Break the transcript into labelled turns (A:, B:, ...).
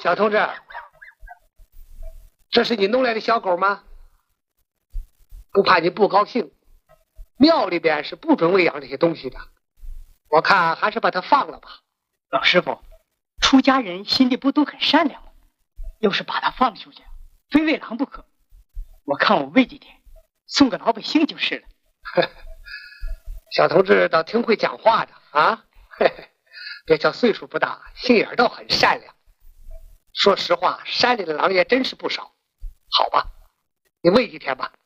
A: 小同志，这是你弄来的小狗吗？不怕你不高兴，庙里边是不准喂养这些东西的。我看还是把它放了吧。
B: 老师傅，出家人心里不都很善良吗？要是把它放出去，非喂狼不可。我看我喂几天，送给老百姓就是了。
A: 小同志倒挺会讲话的啊！别瞧岁数不大，心眼倒很善良。说实话，山里的狼也真是不少。好吧，你喂几天吧。